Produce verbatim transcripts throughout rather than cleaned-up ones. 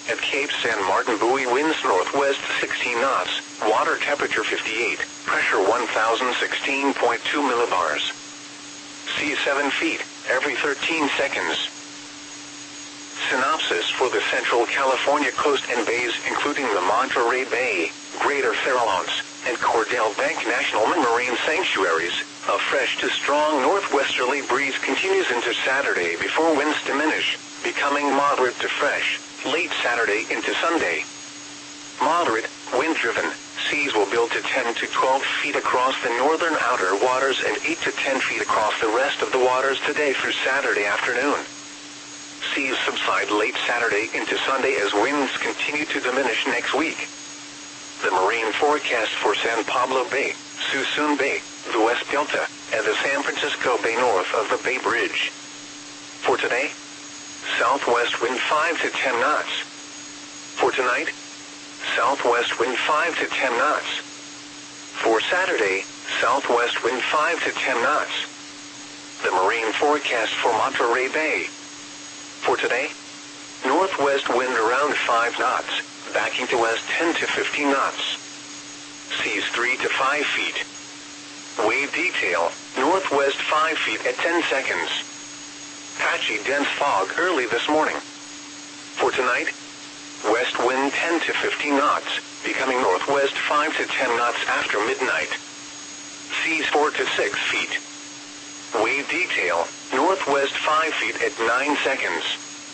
At Cape San Martin buoy winds northwest sixteen knots, water temperature fifty-eight, pressure one thousand sixteen point two millibars. Sea seven feet, every thirteen seconds. Synopsis for the Central California coast and bays including the Monterey Bay, Greater Farallones, and Cordell Bank National Marine Sanctuaries. A fresh to strong northwesterly breeze continues into Saturday before winds diminish, becoming moderate to fresh, late Saturday into Sunday. Moderate, wind-driven, seas will build to ten to twelve feet across the northern outer waters and eight to ten feet across the rest of the waters today through Saturday afternoon. Seas subside late Saturday into Sunday as winds continue to diminish next week. The marine forecast for San Pablo Bay, Suisun Bay, the West Delta, and the San Francisco Bay north of the Bay Bridge. For today, southwest wind five to ten knots. For tonight, southwest wind five to ten knots. For Saturday, southwest wind five to ten knots. The marine forecast for Monterey Bay. For today, northwest wind around five knots, backing to west ten to fifteen knots. Seas three to five feet. Wave detail, northwest five feet at ten seconds. Patchy dense fog early this morning. For tonight, west wind ten to fifteen knots, becoming northwest five to ten knots after midnight. Seas four to six feet. Wave detail, northwest five feet at nine seconds.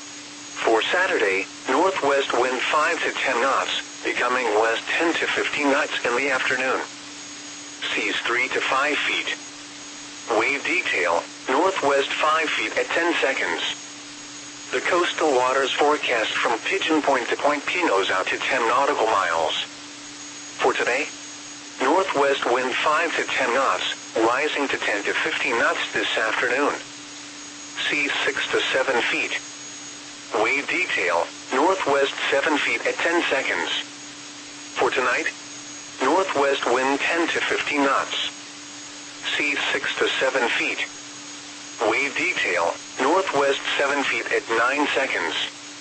For Saturday, northwest wind five to ten knots, becoming west ten to fifteen knots in the afternoon. Seas three to five feet. Wave detail, northwest five feet at ten seconds. The coastal waters forecast from Pigeon Point to Point Pinos out to ten nautical miles. For today, northwest wind five to ten knots, rising to ten to fifteen knots this afternoon. Seas six to seven feet. Wave detail, northwest seven feet at ten seconds. For tonight, northwest wind ten to fifteen knots. Seas six to seven feet. Wave detail, northwest seven feet at nine seconds.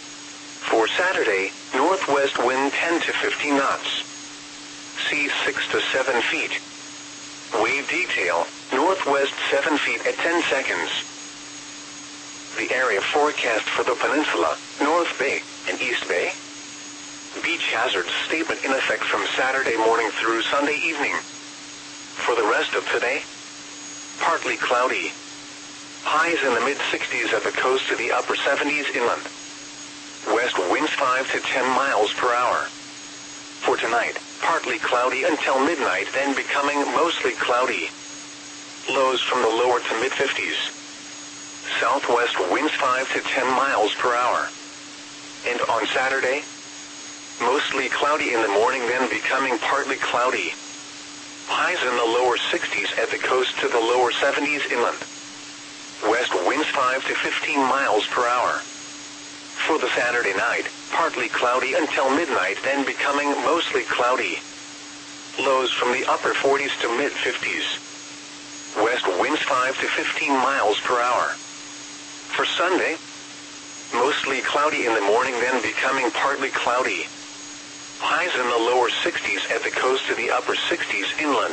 For Saturday, northwest wind ten to fifteen knots. Seas six to seven feet. Wave detail, northwest seven feet at ten seconds. The area forecast for the peninsula, North Bay, and East Bay. Beach hazard statement in effect from Saturday morning through Sunday evening. For the rest of today, partly cloudy. Highs in the mid-sixties at the coast to the upper seventies inland. West winds five to ten miles per hour. For tonight, partly cloudy until midnight, then becoming mostly cloudy. Lows from the lower to mid-fifties. Southwest winds five to ten miles per hour. And on Saturday, mostly cloudy in the morning, then becoming partly cloudy. Highs in the lower sixties at the coast to the lower seventies inland. West winds five to fifteen miles per hour. For the Saturday night, partly cloudy until midnight, then becoming mostly cloudy. Lows from the upper forties to mid-fifties. West winds five to fifteen miles per hour. For Sunday, mostly cloudy in the morning, then becoming partly cloudy. Highs in the lower sixties at the coast to the upper sixties inland.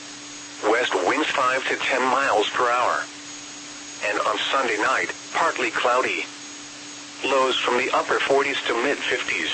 West winds five to ten miles per hour. And on Sunday night, partly cloudy. Lows from the upper forties to mid-fifties.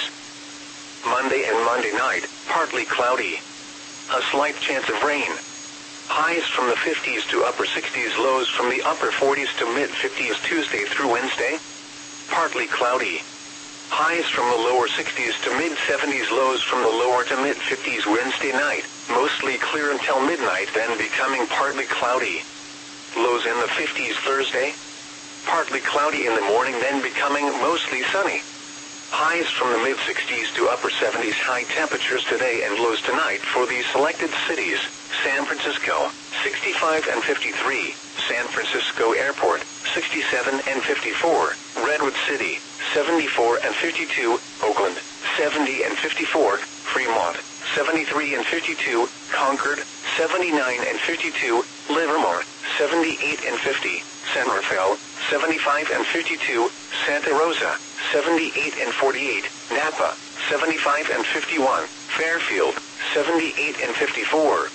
Monday and Monday night, partly cloudy. A slight chance of rain. Highs from the fifties to upper sixties, lows from the upper forties to mid-fifties Tuesday through Wednesday. Partly cloudy. Highs from the lower sixties to mid-seventies, lows from the lower to mid-fifties Wednesday night. Mostly clear until midnight, then becoming partly cloudy. Lows in the fifties Thursday. Partly cloudy in the morning, then becoming mostly sunny. Highs from the mid-sixties to upper seventies, high temperatures today and lows tonight for these selected cities: San Francisco, sixty-five and fifty-three, San Francisco Airport, sixty-seven and fifty-four, Redwood City, seventy-four and fifty-two, Oakland, seventy and fifty-four, Fremont, seventy-three and fifty-two, Concord, seventy-nine and fifty-two, Livermore, seventy-eight and fifty, San Rafael, seventy-five and fifty-two, Santa Rosa, seventy-eight and forty-eight, Napa, seventy-five and fifty-one, Fairfield, seventy-eight and fifty-four.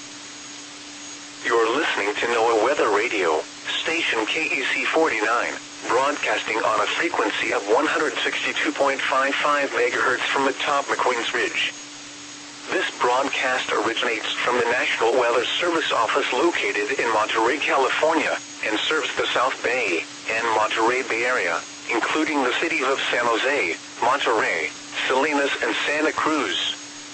You're listening to NOAA Weather Radio, station K E C forty-nine, broadcasting on a frequency of one hundred sixty-two point five five megahertz from atop McQueen's Ridge. This broadcast originates from the National Weather Service office located in Monterey, California, and serves the South Bay and Monterey Bay Area, including the cities of San Jose, Monterey, Salinas, and Santa Cruz.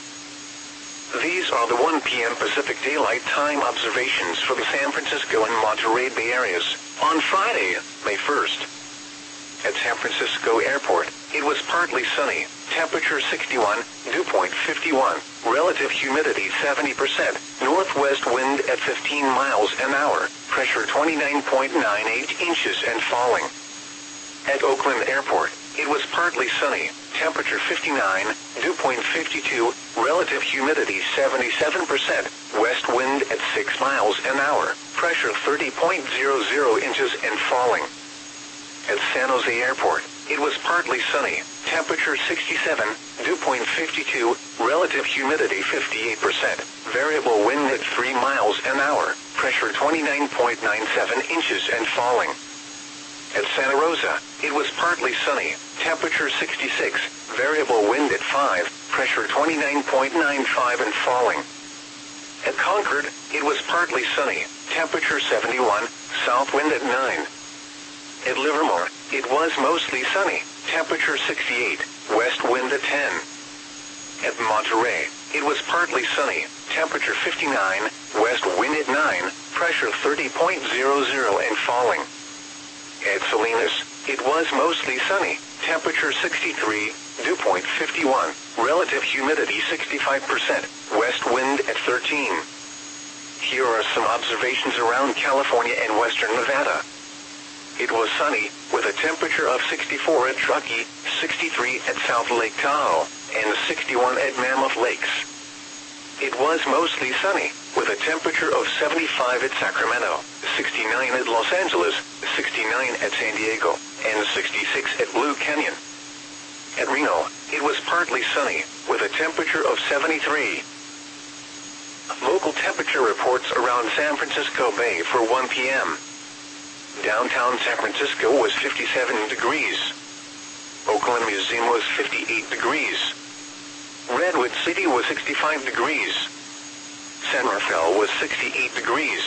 These are the one p m Pacific Daylight Time observations for the San Francisco and Monterey Bay areas on Friday, May first. At San Francisco Airport, it was partly sunny, temperature sixty-one, dew point fifty-one, relative humidity seventy percent, northwest wind at fifteen miles an hour, pressure twenty-nine point nine eight inches and falling. At Oakland Airport, it was partly sunny, temperature fifty-nine, dew point fifty-two, relative humidity seventy-seven percent, west wind at six miles an hour, pressure thirty point zero zero inches and falling. At San Jose Airport, it was partly sunny, temperature sixty-seven, dew point fifty-two, relative humidity fifty-eight percent, variable wind at three miles an hour, pressure twenty-nine point nine seven inches and falling. At Santa Rosa, it was partly sunny, temperature sixty-six, variable wind at five, pressure twenty-nine point nine five and falling. At Concord, it was partly sunny, temperature seventy-one, south wind at nine. At Livermore, it was mostly sunny, temperature sixty-eight, west wind at ten. At Monterey, it was partly sunny, temperature fifty-nine, west wind at nine, pressure thirty point zero zero and falling. At Salinas, it was mostly sunny, temperature sixty-three, dew point fifty-one, relative humidity sixty-five percent, west wind at thirteen. Here are some observations around California and western Nevada. It was sunny, with a temperature of sixty-four at Truckee, sixty-three at South Lake Tahoe, and sixty-one at Mammoth Lakes. It was mostly sunny, with a temperature of seventy-five at Sacramento, sixty-nine at Los Angeles, sixty-nine at San Diego, and sixty-six at Blue Canyon. At Reno, it was partly sunny, with a temperature of seventy-three. Local temperature reports around San Francisco Bay for one p m Downtown San Francisco was fifty-seven degrees. Oakland Museum was fifty-eight degrees. Redwood City was sixty-five degrees. San Rafael was sixty-eight degrees.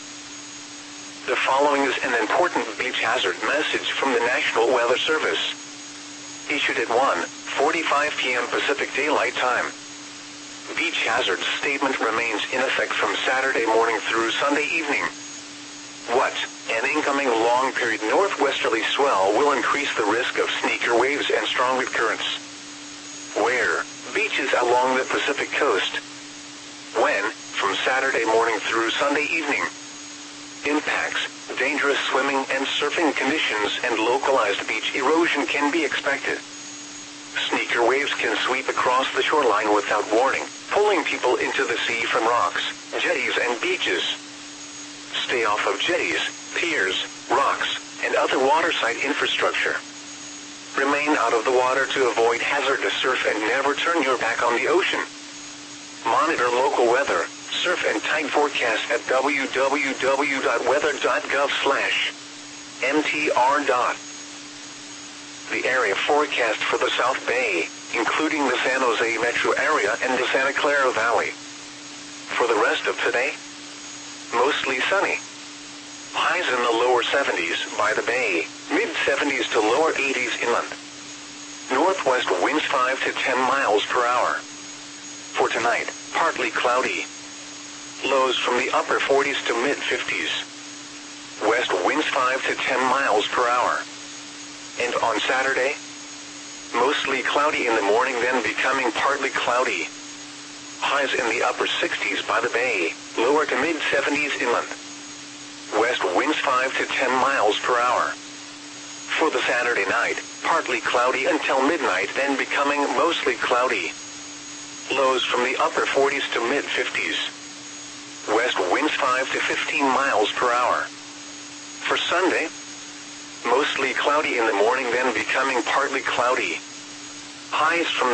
The following is an important beach hazard message from the National Weather Service. Issued at one forty-five p m Pacific Daylight Time. Beach hazard statement remains in effect from Saturday morning through Sunday evening. What? An incoming long-period northwesterly swell will increase the risk of sneaker waves and strong wind currents. Where? Beaches along the Pacific coast. When? From Saturday morning through Sunday evening. Impacts, dangerous swimming and surfing conditions and localized beach erosion can be expected. Sneaker waves can sweep across the shoreline without warning, pulling people into the sea from rocks, jetties and beaches. Stay off of jetties, piers, rocks, and other waterside infrastructure. Remain out of the water to avoid hazardous surf and never turn your back on the ocean. Monitor local weather, surf and tide forecast at w w w dot weather dot gov slash m t r. The area forecast for the South Bay, including the San Jose metro area and the Santa Clara Valley. For the rest of today, mostly sunny. Highs in the lower seventies by the bay, mid-seventies to lower eighties inland. Northwest winds five to ten miles per hour. For tonight, partly cloudy. Lows from the upper forties to mid-fifties. West winds five to ten miles per hour. And on Saturday, mostly cloudy in the morning, then becoming partly cloudy. Highs in the upper sixties by the bay, lower to mid-seventies inland. West winds five to ten miles per hour. For the Saturday night, partly cloudy until midnight, then becoming mostly cloudy. Lows from the upper forties to mid-fifties. West winds five to fifteen miles per hour. For Sunday, Mostly cloudy in the morning, then becoming partly cloudy. Highs from